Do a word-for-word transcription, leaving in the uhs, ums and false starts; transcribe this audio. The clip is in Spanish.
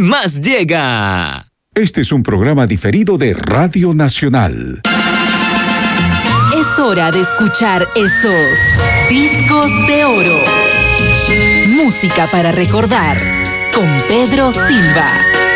más llega. Este es un programa diferido de Radio Nacional. Es hora de escuchar esos discos de oro. Música para recordar con Pedro Silva.